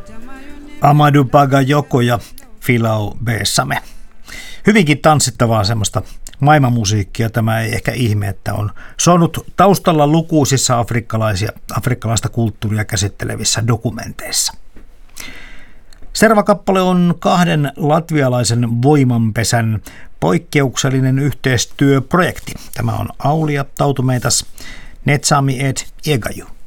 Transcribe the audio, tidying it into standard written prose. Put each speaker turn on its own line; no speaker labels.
Amadou Bagayoko ja Filau Bessame. Hyvinkin tanssittavaa semmoista maailmanmusiikkia. Tämä ei ehkä ihme, että on soinut taustalla lukuisissa afrikkalaista kulttuuria käsittelevissä dokumenteissa. Seuraava kappale on kahden latvialaisen voimanpesän poikkeuksellinen yhteistyöprojekti. Tämä on Aulia Tautumeitas, Netsami et Iegaju.